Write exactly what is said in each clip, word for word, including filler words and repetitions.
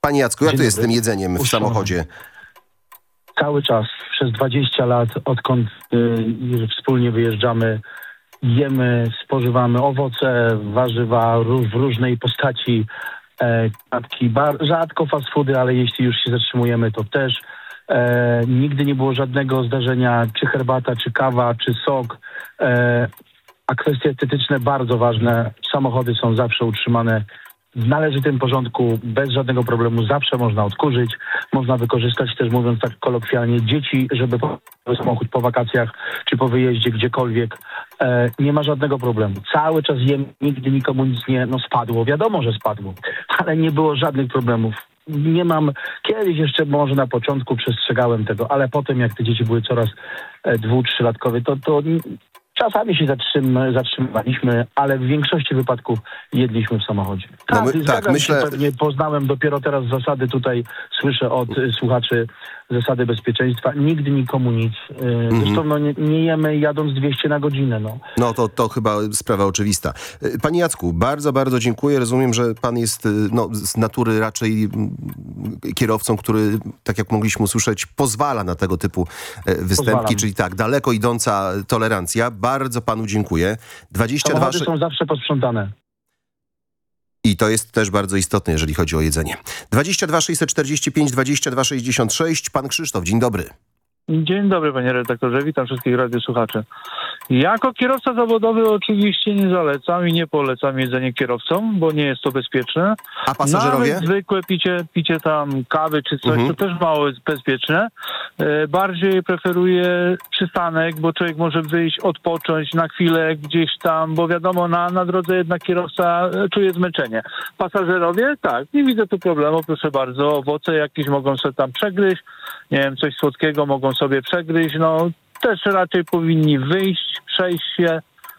Panie Jacku, jak Dzień to jest z dobry. tym jedzeniem w Uszanowanie. samochodzie? Cały czas, przez dwadzieścia lat, odkąd y, wspólnie wyjeżdżamy, jemy, spożywamy owoce, warzywa ró- w różnej postaci, e, kanapki, bar- rzadko fast foody, ale jeśli już się zatrzymujemy, to też. E, nigdy nie było żadnego zdarzenia, czy herbata, czy kawa, czy sok. E, a kwestie estetyczne bardzo ważne. Samochody są zawsze utrzymane w należytym porządku, bez żadnego problemu. Zawsze można odkurzyć, można wykorzystać też, mówiąc tak kolokwialnie, dzieci, żeby po samochód po wakacjach czy po wyjeździe gdziekolwiek. E, nie ma żadnego problemu. Cały czas jem, nigdy nikomu nic nie no spadło. Wiadomo, że spadło, ale nie było żadnych problemów. Nie mam, kiedyś jeszcze może na początku przestrzegałem tego, ale potem jak te dzieci były coraz e, dwu, trzylatkowe, to, to czasami się zatrzym, zatrzymywaliśmy, ale w większości wypadków jedliśmy w samochodzie. No Tak, my- zgadzam tak, myślę- się, pewnie poznałem dopiero teraz zasady, tutaj słyszę od y, słuchaczy zasady bezpieczeństwa. Nigdy nikomu nic. Y, Zresztą no, nie, nie jemy jadąc dwieście na godzinę. No. No to, to chyba sprawa oczywista. Y, Panie Jacku, bardzo, bardzo dziękuję. Rozumiem, że pan jest y, no, z natury raczej mm, kierowcą, który, tak jak mogliśmy usłyszeć, pozwala na tego typu e, występki, Pozwalam. czyli tak, daleko idąca tolerancja. Bardzo panu dziękuję. dwadzieścia dwa Samochody są zawsze posprzątane. I to jest też bardzo istotne, jeżeli chodzi o jedzenie. dwadzieścia dwa sześćset czterdzieści pięć dwadzieścia dwa sześćdziesiąt sześć. Pan Krzysztof, dzień dobry. Dzień dobry, panie redaktorze, witam wszystkich radiosłuchaczy. Jako kierowca zawodowy oczywiście nie zalecam i nie polecam jedzenia kierowcom, bo nie jest to bezpieczne. A pasażerowie? Nawet zwykłe picie, picie tam kawy czy coś, Mhm. to też mało jest bezpieczne. E, bardziej preferuję przystanek, bo człowiek może wyjść, odpocząć na chwilę gdzieś tam, bo wiadomo, na, na drodze jednak kierowca e, czuje zmęczenie. Pasażerowie? Tak, nie widzę tu problemu, proszę bardzo. Owoce jakieś mogą sobie tam przegryźć, nie wiem, coś słodkiego mogą sobie przegryźć, no też raczej powinni wyjść, przejść się,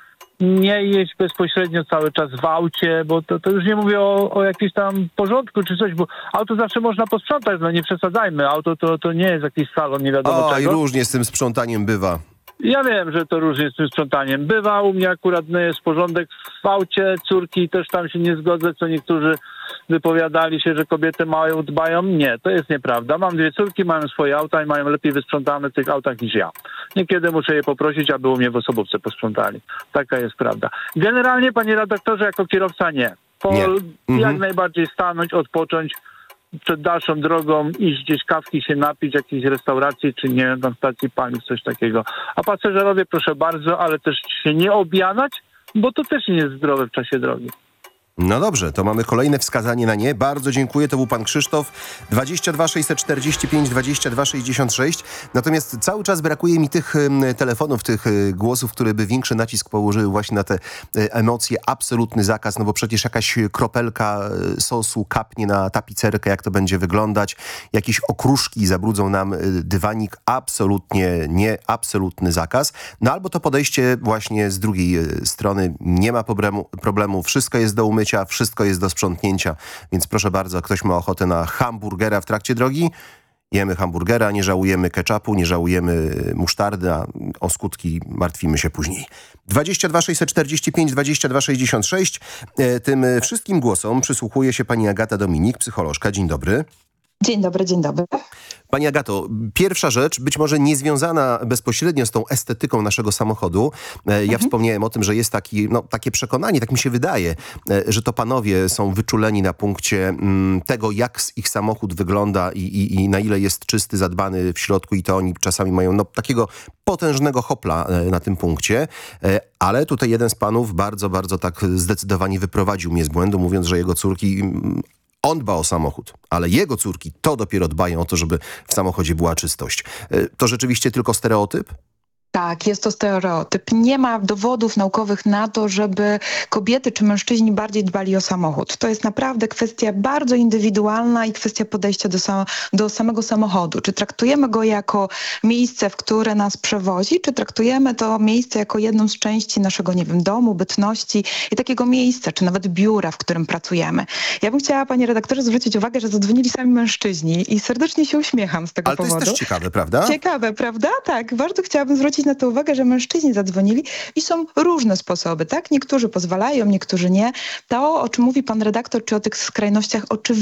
nie jeść bezpośrednio cały czas w aucie, bo to, to już nie mówię o, o jakimś tam porządku czy coś, bo auto zawsze można posprzątać, no nie przesadzajmy, auto to, to nie jest jakiś salon, nie wiadomo O, i czego. różnie z tym sprzątaniem bywa. Ja wiem, że to różnie z tym sprzątaniem bywa. U mnie akurat no, jest porządek w aucie, córki też tam się nie zgodzę, co niektórzy wypowiadali się, że kobiety mają, dbają. Nie, to jest nieprawda. Mam dwie córki, mają swoje auta i mają lepiej wysprzątane w tych autach niż ja. Niekiedy muszę je poprosić, aby u mnie w osobówce posprzątali. Taka jest prawda. Generalnie, panie redaktorze, jako kierowca nie. Po, Nie. Mhm. Jak najbardziej stanąć, odpocząć, przed dalszą drogą iść gdzieś kawki się napić, jakiejś restauracji, czy nie, na stacji paliw, coś takiego. A pasażerowie proszę bardzo, ale też się nie objadać, bo to też nie jest zdrowe w czasie drogi. No dobrze, to mamy kolejne wskazanie na nie. Bardzo dziękuję, to był pan Krzysztof. dwadzieścia dwa sześćset czterdzieści pięć dwadzieścia dwa sześćdziesiąt sześć. Natomiast cały czas brakuje mi tych em, telefonów, tych e, głosów, które by większy nacisk położyły właśnie na te e, emocje. Absolutny zakaz, no bo przecież jakaś kropelka e, sosu kapnie na tapicerkę, jak to będzie wyglądać. Jakieś okruszki zabrudzą nam e, dywanik. Absolutnie nie, absolutny zakaz. No albo to podejście właśnie z drugiej e, strony. Nie ma problemu, problemu, wszystko jest do umycia. Wszystko jest do sprzątnięcia, więc proszę bardzo, ktoś ma ochotę na hamburgera w trakcie drogi, jemy hamburgera, nie żałujemy ketchupu, nie żałujemy musztardy, a o skutki martwimy się później. dwadzieścia dwa sześćset czterdzieści pięć dwadzieścia dwa sześćdziesiąt sześć. Tym wszystkim głosom przysłuchuje się pani Agata Dominik, psycholożka. Dzień dobry. Dzień dobry, dzień dobry. Pani Agato, pierwsza rzecz, być może niezwiązana bezpośrednio z tą estetyką naszego samochodu. Ja mhm. wspomniałem o tym, że jest taki, no, takie przekonanie, tak mi się wydaje, że to panowie są wyczuleni na punkcie mm, tego, jak ich samochód wygląda i, i, i na ile jest czysty, zadbany w środku i to oni czasami mają no, takiego potężnego hopla na tym punkcie. Ale tutaj jeden z panów bardzo, bardzo tak zdecydowanie wyprowadził mnie z błędu, mówiąc, że jego córki... On dba o samochód, ale jego córki to dopiero dbają o to, żeby w samochodzie była czystość. To rzeczywiście tylko stereotyp? Tak, jest to stereotyp. Nie ma dowodów naukowych na to, żeby kobiety czy mężczyźni bardziej dbali o samochód. To jest naprawdę kwestia bardzo indywidualna i kwestia podejścia do, sam do samego samochodu. Czy traktujemy go jako miejsce, w które nas przewozi, czy traktujemy to miejsce jako jedną z części naszego, nie wiem, domu, bytności i takiego miejsca, czy nawet biura, w którym pracujemy. Ja bym chciała, panie redaktorze, zwrócić uwagę, że zadzwonili sami mężczyźni i serdecznie się uśmiecham z tego Ale to powodu. jest też ciekawe, prawda? Ciekawe, prawda? Tak, bardzo chciałabym zwrócić na to uwagę, że mężczyźni zadzwonili i są różne sposoby, tak? Niektórzy pozwalają, niektórzy nie. To, o czym mówi pan redaktor, czy o tych skrajnościach, oczywiście